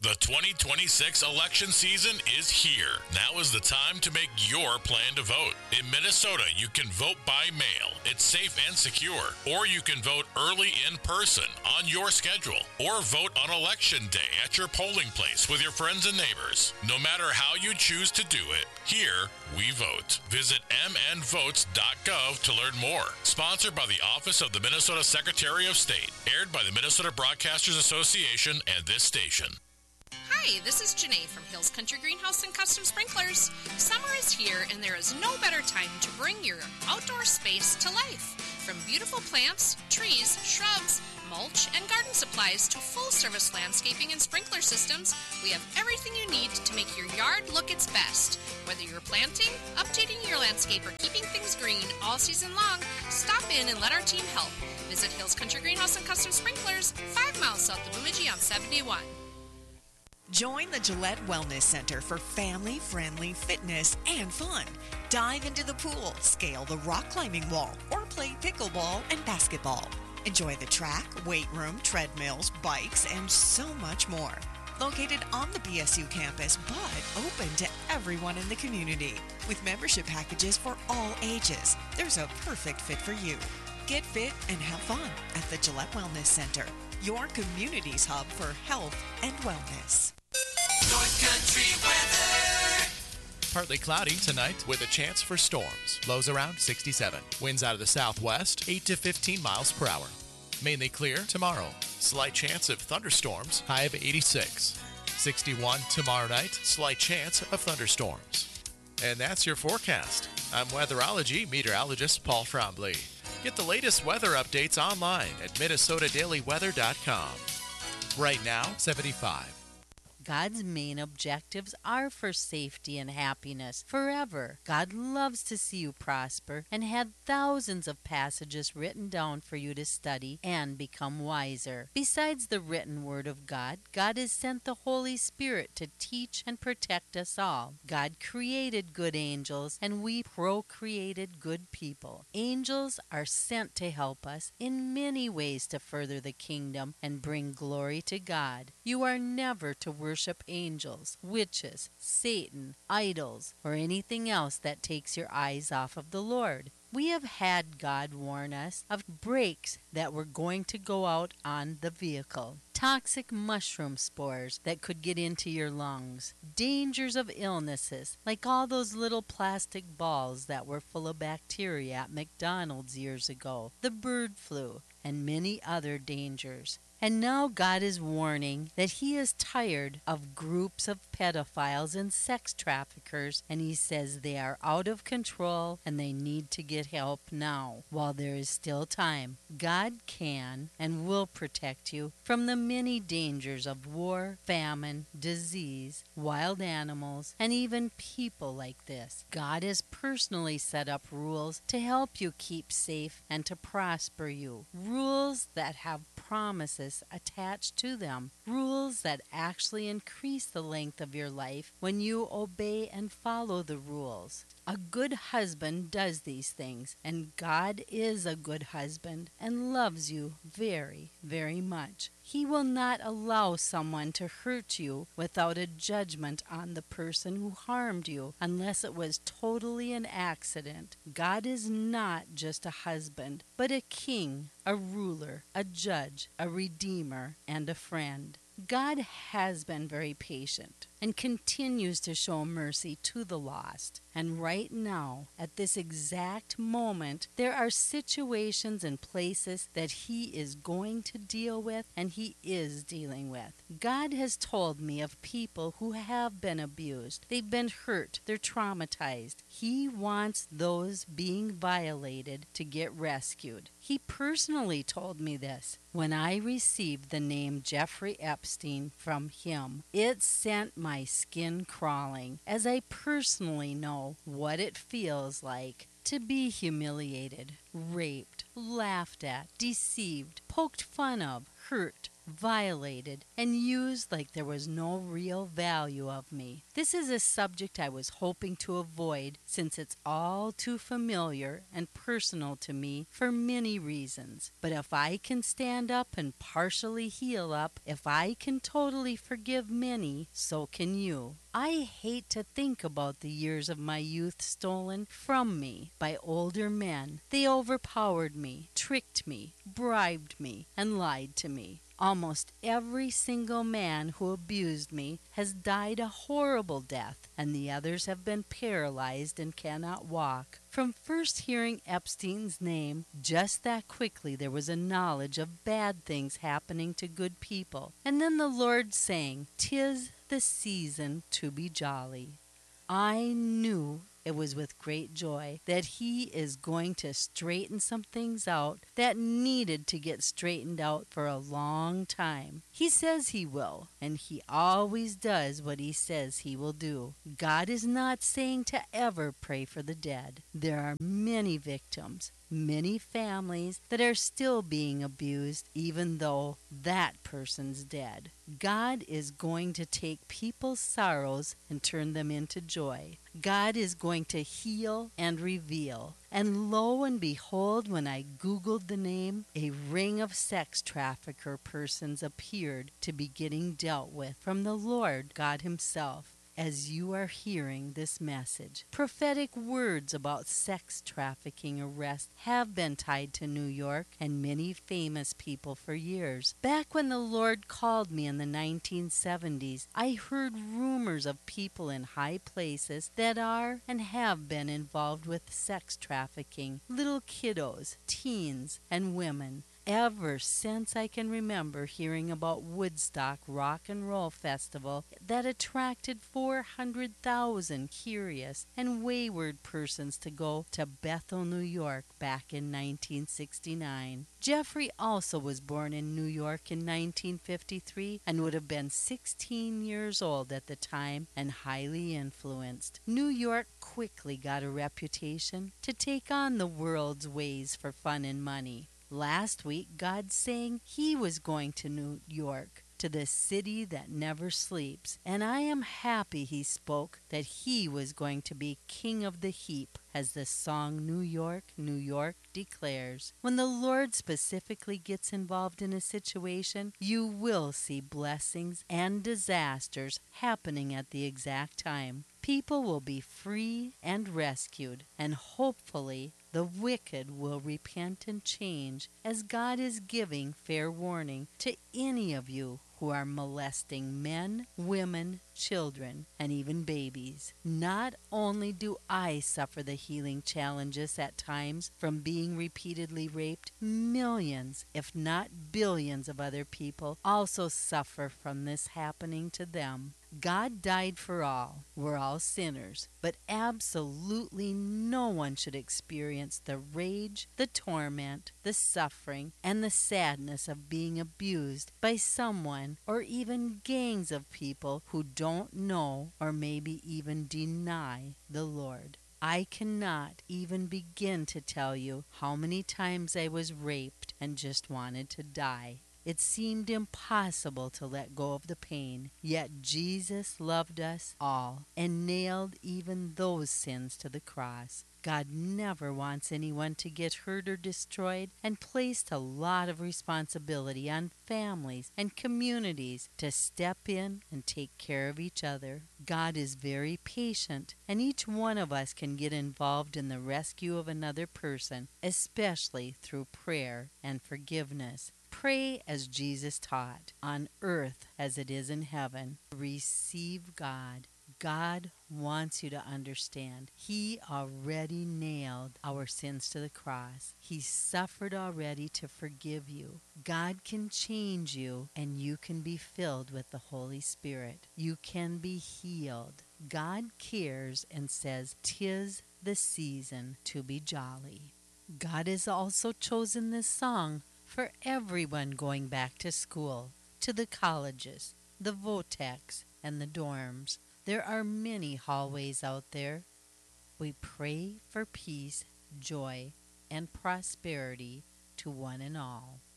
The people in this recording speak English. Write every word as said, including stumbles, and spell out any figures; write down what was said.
The twenty twenty-six election season is here. Now is the time to make your plan to vote. In Minnesota, you can vote by mail. It's safe and secure. Or you can vote early in person on your schedule. Or vote on election day at your polling place with your friends and neighbors. No matter how you choose to do it, here we vote. Visit m n votes dot gov to learn more. Sponsored by the Office of the Minnesota Secretary of State. Aired by the Minnesota Broadcasters Association and this station. Hi, this is Janae from Hills Country Greenhouse and Custom Sprinklers. Summer is here and there is no better time to bring your outdoor space to life. From beautiful plants, trees, shrubs, mulch, and garden supplies to full-service landscaping and sprinkler systems, we have everything you need to make your yard look its best. Whether you're planting, updating your landscape, or keeping things green all season long, stop in and let our team help. Visit Hills Country Greenhouse and Custom Sprinklers, five miles south of Bemidji on seventy-one. Join the Gillette Wellness Center for family-friendly fitness and fun. Dive into the pool, scale the rock climbing wall, or play pickleball and basketball. Enjoy the track, weight room, treadmills, bikes, and so much more. Located on the B S U campus, but open to everyone in the community. With membership packages for all ages, there's a perfect fit for you. Get fit and have fun at the Gillette Wellness Center, your community's hub for health and wellness. North Country weather. Partly cloudy tonight with a chance for storms. Lows around sixty-seven. Winds out of the southwest, eight to fifteen miles per hour. Mainly clear tomorrow. Slight chance of thunderstorms, high of eighty-six. sixty-one tomorrow night, slight chance of thunderstorms. And that's your forecast. I'm weatherology meteorologist Paul Trombley. Get the latest weather updates online at minnesota daily weather dot com. Right now, seventy-five. God's main objectives are for safety and happiness forever. God loves to see you prosper and had thousands of passages written down for you to study and become wiser. Besides the written word of God, God has sent the Holy Spirit to teach and protect us all. God created good angels and we procreated good people. Angels are sent to help us in many ways to further the kingdom and bring glory to God. You are never to worship Worship angels, witches, Satan, idols, or anything else that takes your eyes off of the Lord. We have had God warn us of brakes that were going to go out on the vehicle, toxic mushroom spores that could get into your lungs, dangers of illnesses like all those little plastic balls that were full of bacteria at McDonald's years ago, the bird flu, and many other dangers. And now God is warning that he is tired of groups of pedophiles and sex traffickers, and he says they are out of control and they need to get help now while there is still time. God can and will protect you from the many dangers of war, famine, disease, wild animals, and even people like this. God has personally set up rules to help you keep safe and to prosper you. Rules that have promises attached to them. Rules that actually increase the length of your life when you obey and follow the rules. A good husband does these things, and God is a good husband and loves you very, very much. He will not allow someone to hurt you without a judgment on the person who harmed you, unless it was totally an accident. God is not just a husband, but a king, a ruler, a judge, a redeemer, and a friend. God has been very patient and continues to show mercy to the lost. And right now, at this exact moment, there are situations and places that he is going to deal with and he is dealing with. God has told me of people who have been abused. They've been hurt. They're traumatized. He wants those being violated to get rescued. He personally told me this. When I received the name Jeffrey Epstein from him, it sent my skin crawling, as I personally know what it feels like to be humiliated, raped, laughed at, deceived, poked fun of, hurt, violated, and used like there was no real value of me. This is a subject I was hoping to avoid since it's all too familiar and personal to me for many reasons. But if I can stand up and partially heal up, if I can totally forgive many, so can you. I hate to think about the years of my youth stolen from me by older men. They overpowered me, tricked me, bribed me, and lied to me. Almost every single man who abused me has died a horrible death, and the others have been paralyzed and cannot walk. From first hearing Epstein's name, just that quickly there was a knowledge of bad things happening to good people. And then the Lord saying, "'Tis the season to be jolly." I knew it was with great joy that He is going to straighten some things out that needed to get straightened out for a long time. He says He will, and He always does what He says He will do. God is not saying to ever pray for the dead. There are many victims, many families that are still being abused even though that person's dead. God is going to take people's sorrows and turn them into joy. God is going to heal and reveal. And lo and behold, when I Googled the name, a ring of sex trafficker persons appeared to be getting dealt with from the Lord God Himself. As you are hearing this message, prophetic words about sex trafficking arrests have been tied to New York and many famous people for years. Back when the Lord called me in the nineteen seventies, I heard rumors of people in high places that are and have been involved with sex trafficking, little kiddos, teens, and women. Ever since I can remember hearing about Woodstock Rock and Roll Festival that attracted four hundred thousand curious and wayward persons to go to Bethel, New York back in nineteen sixty-nine. Jeffrey also was born in New York in nineteen fifty-three and would have been sixteen years old at the time and highly influenced. New York quickly got a reputation to take on the world's ways for fun and money. Last week, God saying He was going to New York, to the city that never sleeps, and I am happy He spoke that He was going to be king of the heap, as the song New York, New York declares. When the Lord specifically gets involved in a situation, you will see blessings and disasters happening at the exact time. People will be free and rescued, and hopefully the wicked will repent and change, as God is giving fair warning to any of you who are molesting men, women, children, and even babies. Not only do I suffer the healing challenges at times from being repeatedly raped, millions, if not billions of other people also suffer from this happening to them. God died for all. We're all sinners, but absolutely no one should experience the rage, the torment, the suffering, and the sadness of being abused by someone or even gangs of people who don't know or maybe even deny the Lord. I cannot even begin to tell you how many times I was raped and just wanted to die. It seemed impossible to let go of the pain, yet Jesus loved us all and nailed even those sins to the cross. God never wants anyone to get hurt or destroyed, and placed a lot of responsibility on families and communities to step in and take care of each other. God is very patient, and each one of us can get involved in the rescue of another person, especially through prayer and forgiveness. Pray as Jesus taught, on earth as it is in heaven. Receive God. God wants you to understand He already nailed our sins to the cross. He suffered already to forgive you. God can change you, and you can be filled with the Holy Spirit. You can be healed. God cares and says, "'Tis the season to be jolly." God has also chosen this song for everyone going back to school, to the colleges, the VOTECs, and the dorms. There are many hallways out there. We pray for peace, joy, and prosperity to one and all.